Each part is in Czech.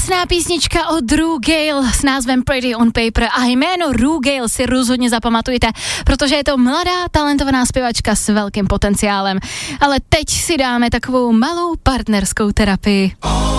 Krásná písnička od Drew Gale s názvem Pretty on Paper a jméno Drew Gale si rozhodně zapamatujte, protože je to mladá, talentovaná zpěvačka s velkým potenciálem. Ale teď si dáme takovou malou partnerskou terapii.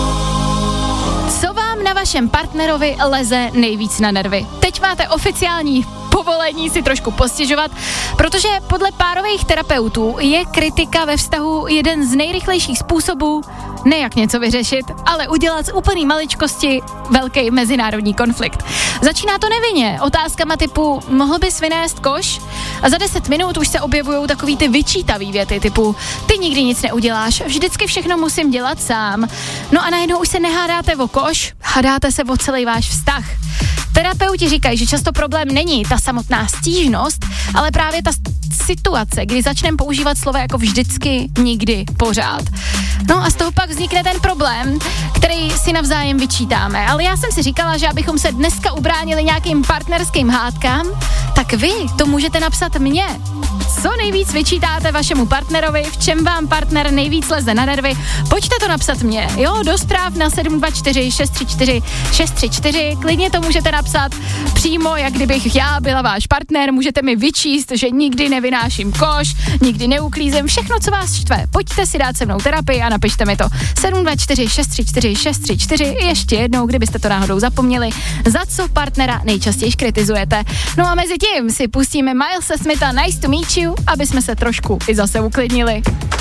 Co vám na vašem partnerovi leze nejvíc na nervy? Teď máte oficiální povolení si trošku postěžovat, protože podle párových terapeutů je kritika ve vztahu jeden z nejrychlejších způsobů, ne jak něco vyřešit, ale udělat z úplný maličkosti velký mezinárodní konflikt. Začíná to nevinně, otázkama typu mohl bys vynést koš? A za 10 minut už se objevují takový ty vyčítavý věty typu ty nikdy nic neuděláš, vždycky všechno musím dělat sám. No a najednou už se nehádáte o koš, hádáte se o celý váš vztah. Terapeuti říkají, že často problém není ta samotná stížnost, ale právě ta situace, kdy začneme používat slova jako vždycky, nikdy, pořád. No a z toho pak vznikne ten problém, který si navzájem vyčítáme. Ale já jsem si říkala, že abychom se dneska ubránili nějakým partnerským hádkám, tak vy to můžete napsat mně. Co nejvíc vyčítáte vašemu partnerovi, v čem vám partner nejvíc leze na nervy, pojďte to napsat mně, jo, do zpráv na 724 634 634, klidně to můžete napsat přímo, jak kdybych já byla váš partner, můžete mi vyčíst, že nikdy nevynáším koš, nikdy neuklízím, všechno, co vás štve, pojďte si dát se mnou terapii a napište mi to 724 634 634, ještě jednou, kdybyste to náhodou zapomněli, za co partnera nejčastěji kritizujete. No a mezi tím si pustíme Milese Smitha Nice to meet you, aby jsme se trošku i zase uklidnili.